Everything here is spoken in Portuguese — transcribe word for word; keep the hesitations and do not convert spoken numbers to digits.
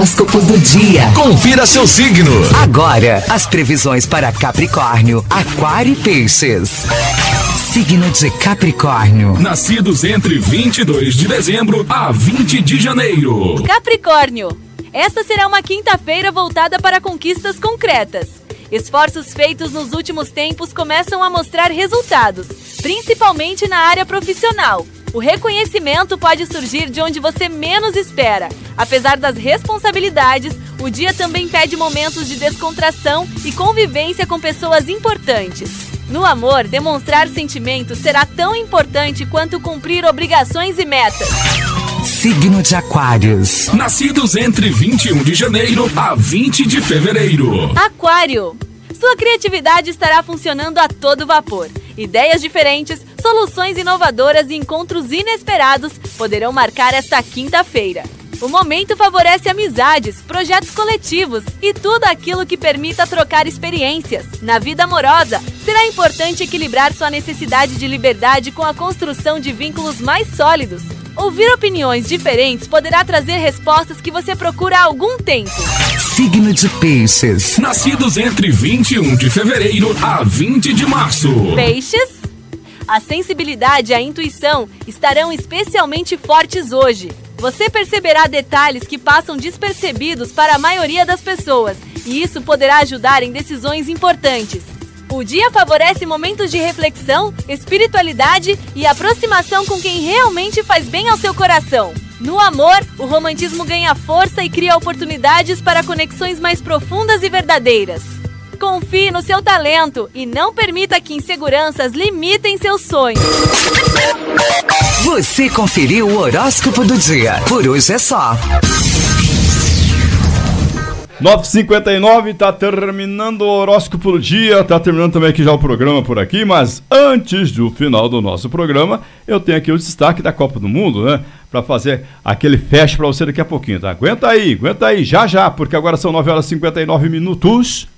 horóscopo do dia. Confira seu signo. Agora, as previsões para Capricórnio, Aquário e Peixes. Signo de Capricórnio. Nascidos entre vinte e dois de dezembro a vinte de janeiro. Capricórnio. Esta será uma quinta-feira voltada para conquistas concretas. Esforços feitos nos últimos tempos começam a mostrar resultados, principalmente na área profissional. O reconhecimento pode surgir de onde você menos espera. Apesar das responsabilidades, o dia também pede momentos de descontração e convivência com pessoas importantes. No amor, demonstrar sentimentos será tão importante quanto cumprir obrigações e metas. Signo de Aquários. Nascidos entre vinte e um de janeiro a vinte de fevereiro. Aquário. Sua criatividade estará funcionando a todo vapor. Ideias diferentes, soluções inovadoras e encontros inesperados poderão marcar esta quinta-feira. O momento favorece amizades, projetos coletivos e tudo aquilo que permita trocar experiências. Na vida amorosa, será importante equilibrar sua necessidade de liberdade com a construção de vínculos mais sólidos. Ouvir opiniões diferentes poderá trazer respostas que você procura há algum tempo. Signo de Peixes. Nascidos entre vinte e um de fevereiro a vinte de março. Peixes. A sensibilidade e a intuição estarão especialmente fortes hoje. Você perceberá detalhes que passam despercebidos para a maioria das pessoas, e isso poderá ajudar em decisões importantes. O dia favorece momentos de reflexão, espiritualidade e aproximação com quem realmente faz bem ao seu coração. No amor, o romantismo ganha força e cria oportunidades para conexões mais profundas e verdadeiras. Confie no seu talento e não permita que inseguranças limitem seus sonhos. Você conferiu o horóscopo do dia. Por hoje é só. nove e cinquenta e nove, tá terminando o horóscopo do dia, tá terminando também aqui já o programa por aqui, mas antes do final do nosso programa, eu tenho aqui o destaque da Copa do Mundo, né? Pra fazer aquele flash pra você daqui a pouquinho, tá? Aguenta aí, aguenta aí, já já, porque agora são nove horas e cinquenta e nove minutos.